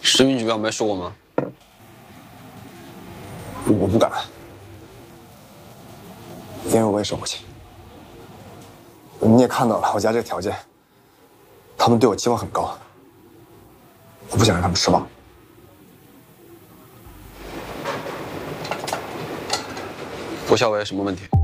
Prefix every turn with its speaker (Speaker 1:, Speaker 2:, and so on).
Speaker 1: 食品指标没说过吗？
Speaker 2: 我不敢，因为我也受不起。你也看到了，我家这个条件，他们对我期望很高，我不想让他们失望。
Speaker 1: 胡小伟什么问题？